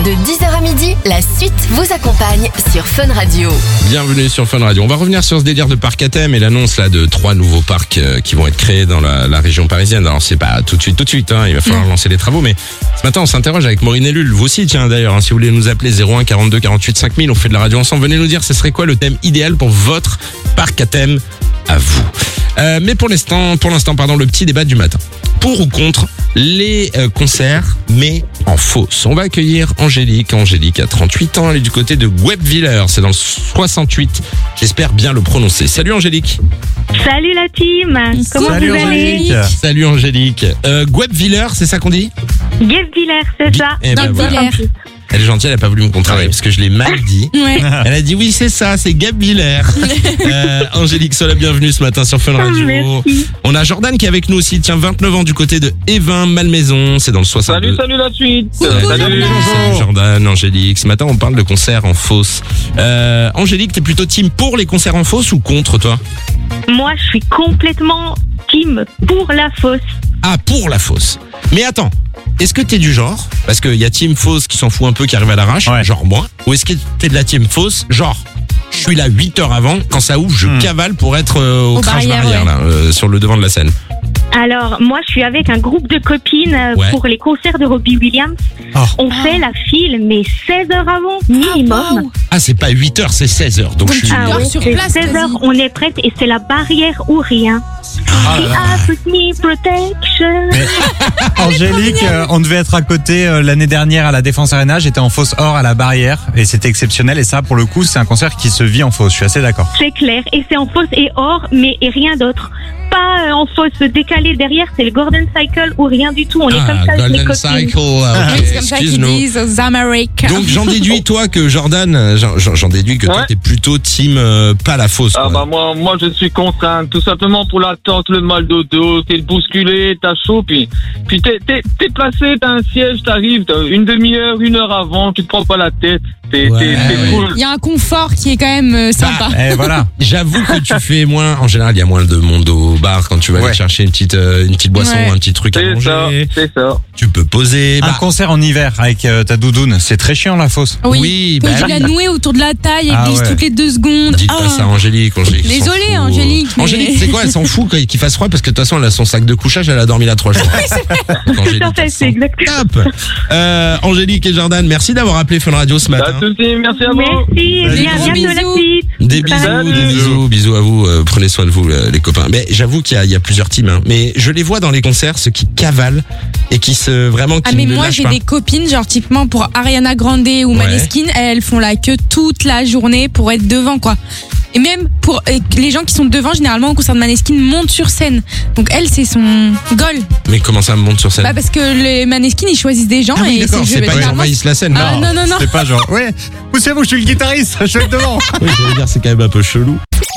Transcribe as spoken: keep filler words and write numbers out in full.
De dix heures à midi, la suite vous accompagne sur Fun Radio. Bienvenue sur Fun Radio. On va revenir sur ce délire de parc à thème et l'annonce là de trois nouveaux parcs euh, qui vont être créés dans la, la région parisienne. Alors c'est pas tout de suite, tout de suite. Hein, il va falloir lancer les travaux. Mais ce matin, on s'interroge avec Maureen et Lul. Vous aussi, tiens d'ailleurs, hein, si vous voulez nous appeler zéro un quarante-deux quarante-huit cinq mille, on fait de la radio ensemble. Venez nous dire, ce serait quoi le thème idéal pour votre parc à thème à vous. Euh, mais pour l'instant, pour l'instant, pardon, le petit débat du matin. Pour ou contre les euh, concerts, mais en fausse. On va accueillir Angélique. Angélique a trente-huit ans, elle est du côté de Guebwiller, c'est dans le soixante-huit. J'espère bien le prononcer. Salut Angélique. Salut la team, comment Salut vous allez? Angélique. Salut Angélique. Euh, Guebwiller, c'est ça qu'on dit? Guebwiller, c'est ça. Eh ben, voilà. Elle est gentille, elle a pas voulu me contrarier parce que je l'ai mal dit. Ouais. Elle a dit oui, c'est ça, c'est Guebwiller. euh, Angélique, sois la bienvenue ce matin sur Fun Radio. Merci. On a Jordan qui est avec nous aussi, tiens, vingt-neuf ans du côté de Évin Malmaison, c'est dans le soixante-deux. Salut, salut la suite. Coucou, Salut, Jordan. Salut Jordan, Angélique. Ce matin, on parle de concerts en fosse. Euh, Angélique, t'es plutôt team pour les concerts en fosse ou contre toi? Moi, je suis complètement team pour la fosse. Ah, pour la fosse. Mais attends, est-ce que t'es du genre, parce qu'il y a team fosse qui s'en fout un peu, qui arrive à l'arrache, Ouais. genre moi, ou est-ce que t'es de la team fosse, genre je suis là huit heures avant, quand ça ouvre, je Hmm. cavale pour être euh, au Aux crash barrières, barrière, ouais. là, euh, sur le devant de la scène. Alors, moi, je suis avec un groupe de copines euh, Ouais. pour les concerts de Robbie Williams. Oh. On fait la file, mais seize heures avant, minimum. Ah, c'est pas huit heures, c'est seize heures, donc Donc je suis... tu Ah dors ouais, sur c'est place, seize heures, quasi. on est prête et c'est la barrière ou rien. Ah là The là. African Protection. Angélique, euh, on devait être à côté euh, l'année dernière à la Défense Arena. J'étais en fosse or à la barrière et c'était exceptionnel. Et ça, pour le coup, c'est un concert qui se vit en fosse. Je suis assez d'accord. C'est clair, et c'est en fosse et or, mais et rien d'autre. Pas euh, en fosse décalée derrière, c'est le Golden Cycle ou rien du tout. On est comme Ah, ça avec les Golden copines. Cycle, ah, ok, Oui, c'est comme ça qu'ils excuse-nous. disent aux Américains. Donc j'en déduis toi que Jordan, j'en, j'en- j'en déduis que toi Ouais. t'es plutôt team euh, pas la fausse. Ah quoi. bah moi, moi je suis contraint, tout simplement pour l'attente, le mal de dos, t'es bousculé, t'as chaud, puis, puis t'es, t'es, t'es placé, t'as un siège, t'arrives, t'as une demi-heure, une heure avant, tu te prends pas la tête, t'es, Ouais, t'es, t'es ouais. cool. Il y a un confort qui est quand même euh, sympa. Et voilà. J'avoue que tu fais moins. En général, il y a moins de monde au bar quand tu vas Ouais. aller chercher une petite, euh, une petite boisson, Ouais. un petit truc à C'est ça, manger. c'est ça. Tu peux poser. Un Bah, concert en hiver avec euh, ta doudoune, c'est très chiant la fosse. Oui, oui, quand bah tu l'as oui. noué autour de la taille, elle Ah glisse ouais. toutes les deux secondes. Dites Ah. pas ça à Angélique. Angélique s'en Désolée, fout. Angélique, mais- Angélique, c'est quoi? Elle s'en fout quand- qu'il fasse froid parce que de toute façon, elle a son sac de couchage, elle a dormi là trois jours. Donc, Angélique, Tout à fait, elle c'est s'en exactement. tape. Euh, Angélique et Jordan, merci d'avoir appelé Fun Radio ce Pas matin. de soucis, merci à vous. Merci, Salut. bien, Gros bientôt la bisous. suite. Des bisous, Salut. des bisous, bisous à vous. euh, prenez soin de vous, euh, les copains. Mais j'avoue qu'il y a, il y a plusieurs teams, hein. Mais je les vois dans les concerts, ceux qui cavalent et qui se vraiment qui Ah mais ne moi lâchent j'ai pas. des copines genre typiquement pour Ariana Grande ou Ouais. Maneskin, elles font la queue toute la journée pour être devant quoi. Et même pour euh, les gens qui sont devant généralement au concert de Maneskin montent sur scène. Donc elle c'est son goal. Mais comment ça me monte sur scène? Bah parce que les Maneskin ils choisissent des gens Ah oui, et d'accord, c'est c'est pas ils généralement- envahissent la scène. Ah, non, non, non. C'est pas genre, ouais, poussez-vous, je suis le guitariste, je suis devant. Oui, j'allais dire, c'est quand même un peu chelou.